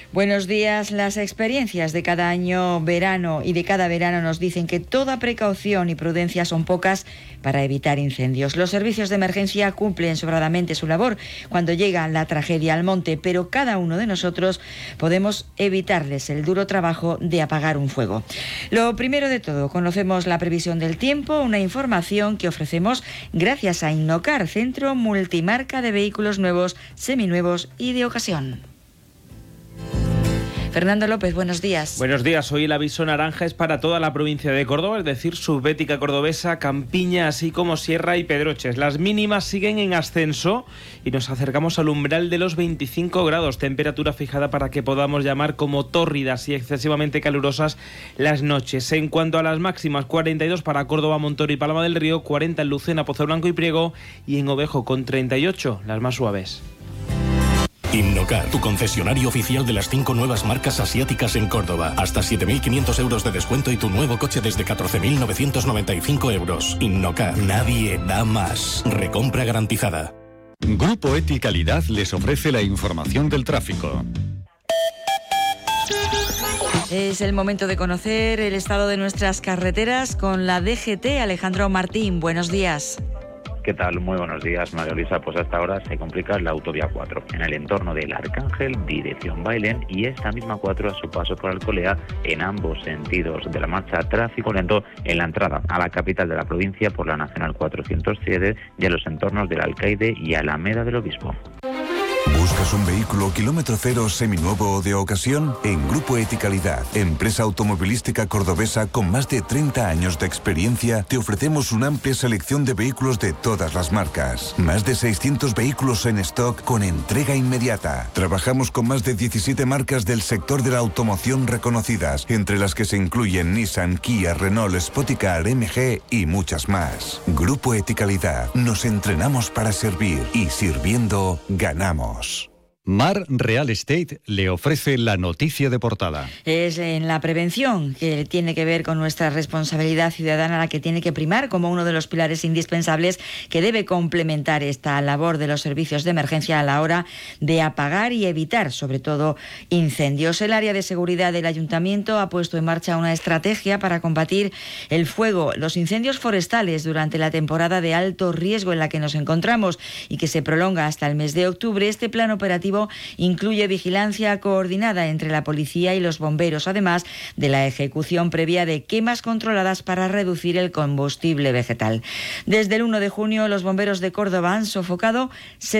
Buenos días. Las experiencias de cada año verano y de cada verano nos dicen que toda precaución y prudencia son pocas para evitar incendios. Los servicios de emergencia cumplen sobradamente su labor cuando llega la tragedia al monte, pero cada uno de nosotros podemos evitarles el duro trabajo de apagar un fuego. Lo primero de todo, conocemos la previsión del tiempo, una información que ofrecemos gracias a Innocar, centro multimarca de vehículos nuevos, seminuevos y de ocasión. Fernando López, buenos días. Buenos días. Hoy el aviso naranja es para toda la provincia de Córdoba, es decir, Subbética cordobesa, Campiña, así como Sierra y Pedroches. Las mínimas siguen en ascenso y nos acercamos al umbral de los 25 grados, temperatura fijada para que podamos llamar como tórridas y excesivamente calurosas las noches. En cuanto a las máximas, 42 para Córdoba, Montoro y Palma del Río, 40 en Lucena, Pozo Blanco y Priego y en Ovejo con 38, las más suaves. Innocar, tu concesionario oficial de las 5 nuevas marcas asiáticas en Córdoba. Hasta 7.500 euros de descuento y tu nuevo coche desde 14.995 euros. Innocar, nadie da más. Recompra garantizada. Grupo Eticalidad les ofrece la información del tráfico. Es el momento de conocer el estado de nuestras carreteras con la DGT. Alejandro Martín, buenos días. ¿Qué tal? Muy buenos días, María Luisa. Pues hasta ahora se complica la autovía 4 en el entorno del Arcángel, dirección Bailén, y esta misma 4 a su paso por Alcolea en ambos sentidos de la marcha. Tráfico lento en la entrada a la capital de la provincia por la Nacional 407 y a los entornos del Alcaide y Alameda del Obispo. ¿Buscas un vehículo kilómetro cero seminuevo o de ocasión? En Grupo Eticalidad, empresa automovilística cordobesa con más de 30 años de experiencia, te ofrecemos una amplia selección de vehículos de todas las marcas. Más de 600 vehículos en stock con entrega inmediata. Trabajamos con más de 17 marcas del sector de la automoción reconocidas, entre las que se incluyen Nissan, Kia, Renault, Spoticar, MG y muchas más. Grupo Eticalidad, nos entrenamos para servir y sirviendo ganamos. Mar Real Estate le ofrece la noticia de portada. Es en la prevención, que tiene que ver con nuestra responsabilidad ciudadana, la que tiene que primar como uno de los pilares indispensables que debe complementar esta labor de los servicios de emergencia a la hora de apagar y evitar, sobre todo, incendios. El área de seguridad del Ayuntamiento ha puesto en marcha una estrategia para combatir el fuego, los incendios forestales durante la temporada de alto riesgo en la que nos encontramos y que se prolonga hasta el mes de octubre. Este plan operativo incluye vigilancia coordinada entre la policía y los bomberos, además de la ejecución previa de quemas controladas para reducir el combustible vegetal. Desde el 1 de junio, los bomberos de Córdoba han sofocado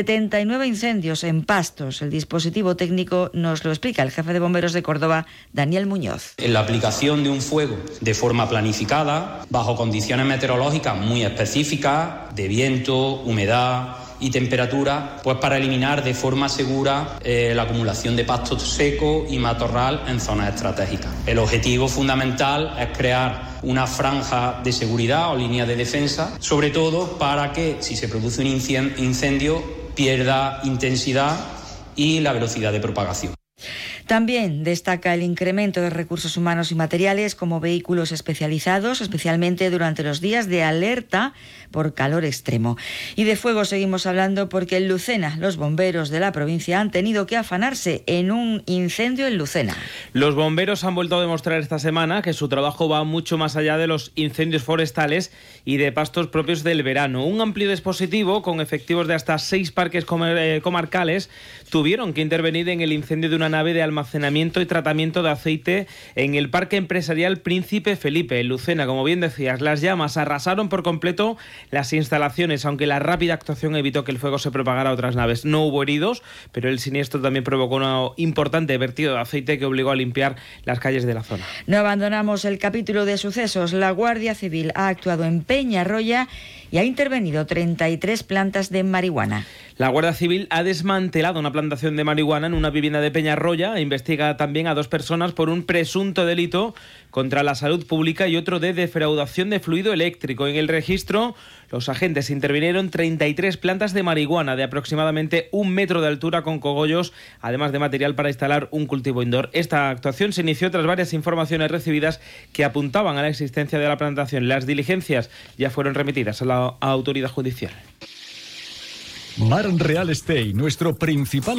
79 incendios en pastos. El dispositivo técnico nos lo explica el jefe de bomberos de Córdoba, Daniel Muñoz. En la aplicación de un fuego de forma planificada, bajo condiciones meteorológicas muy específicas, de viento, humedad y temperatura, pues para eliminar de forma segura la acumulación de pasto seco y matorral en zonas estratégicas. El objetivo fundamental es crear una franja de seguridad o línea de defensa, sobre todo para que si se produce un incendio pierda intensidad y la velocidad de propagación. También destaca el incremento de recursos humanos y materiales como vehículos especializados, especialmente durante los días de alerta por calor extremo. Y de fuego seguimos hablando porque en Lucena los bomberos de la provincia han tenido que afanarse en un incendio en Lucena. Los bomberos han vuelto a demostrar esta semana que su trabajo va mucho más allá de los incendios forestales y de pastos propios del verano. Un amplio dispositivo con efectivos de hasta 6 parques comarcales tuvieron que intervenir en el incendio de una nave de almacenamiento y tratamiento de aceite en el Parque Empresarial Príncipe Felipe, en Lucena. Como bien decías, las llamas arrasaron por completo las instalaciones, aunque la rápida actuación evitó que el fuego se propagara a otras naves. No hubo heridos, pero el siniestro también provocó un importante vertido de aceite que obligó a limpiar las calles de la zona. No abandonamos el capítulo de sucesos. La Guardia Civil ha actuado en Peñarroya y ha intervenido 33 plantas de marihuana. La Guardia Civil ha desmantelado una plantación de marihuana en una vivienda de Peñarroya e investiga también a 2 personas por un presunto delito contra la salud pública y otro de defraudación de fluido eléctrico. En el registro, los agentes intervinieron 33 plantas de marihuana de aproximadamente 1 metro de altura con cogollos, además de material para instalar un cultivo indoor. Esta actuación se inició tras varias informaciones recibidas que apuntaban a la existencia de la plantación. Las diligencias ya fueron remitidas a la autoridad judicial. Mar Real Estate, nuestro principal